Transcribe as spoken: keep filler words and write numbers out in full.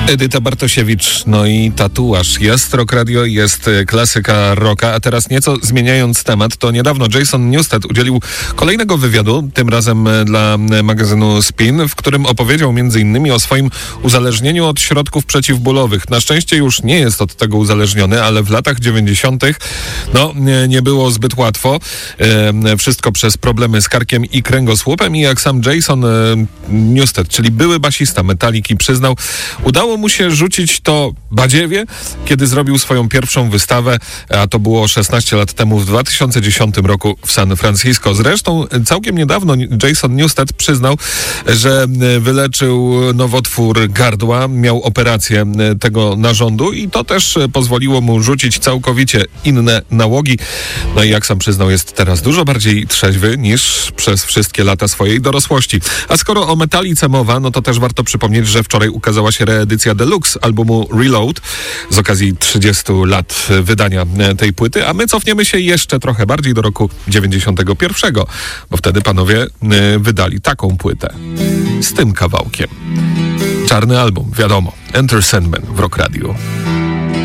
Edyta Bartosiewicz, no i tatuaż. Jest Rock Radio, jest klasyka rocka, a teraz nieco zmieniając temat, to niedawno Jason Newsted udzielił kolejnego wywiadu, tym razem dla magazynu Spin, w którym opowiedział między innymi o swoim uzależnieniu od środków przeciwbólowych. Na szczęście już nie jest od tego uzależniony, ale w latach dziewięćdziesiątych no nie, nie było zbyt łatwo. E, wszystko przez problemy z karkiem i kręgosłupem i jak sam Jason e, Newsted, czyli były basista Metaliki, przyznał, udało mu się rzucić to badziewie, kiedy zrobił swoją pierwszą wystawę, a to było szesnaście lat temu w dwa tysiące dziesiątym roku w San Francisco. Zresztą całkiem niedawno Jason Newsted przyznał, że wyleczył nowotwór gardła, miał operację tego narządu i to też pozwoliło mu rzucić całkowicie inne nałogi. No i jak sam przyznał, jest teraz dużo bardziej trzeźwy niż przez wszystkie lata swojej dorosłości. A skoro o Metalice mowa, no to też warto przypomnieć, że wczoraj ukazała się reedycja deluxe albumu Reload z okazji trzydziestu lat wydania tej płyty, a my cofniemy się jeszcze trochę bardziej do roku dziewięćdziesiątego pierwszego, bo wtedy panowie wydali taką płytę z tym kawałkiem. Czarny album, wiadomo. Enter Sandman w Rock Radio.